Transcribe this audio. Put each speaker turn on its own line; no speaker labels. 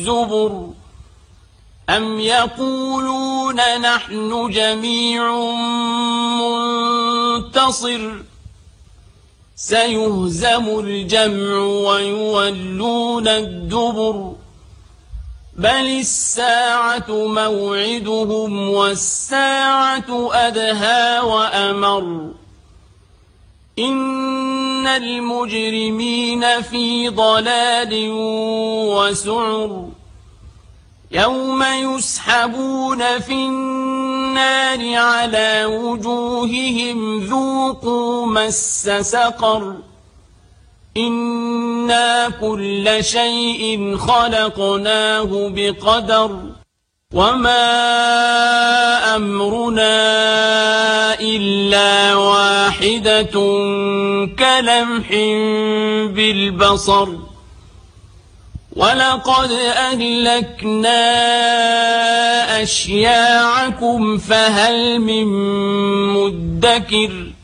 الزبر أم يقولون نحن جميع منتصر سيهزم الجمع ويولون الدبر بل الساعة موعدهم والساعة أدهى وأمر إن المجرمين في ضلال وسعر يوم يسحبون في النار على وجوههم ذوقوا مس سقر إنا كل شيء خلقناه بقدر وما أمرنا إلا واحدة كلمح بالبصر ولقد أهلكنا أشياعكم فهل من مدكر